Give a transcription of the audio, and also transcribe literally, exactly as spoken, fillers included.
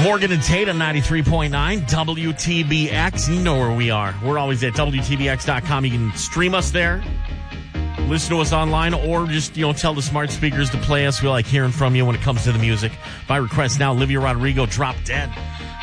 Morgan and Tate on ninety-three point nine W T B X. You know where we are. We're always at W T B X dot com. You can stream us there, listen to us online, or just, you know, tell the smart speakers to play us. We like hearing from you when it comes to the music. By request now, Olivia Rodrigo, Drop Dead.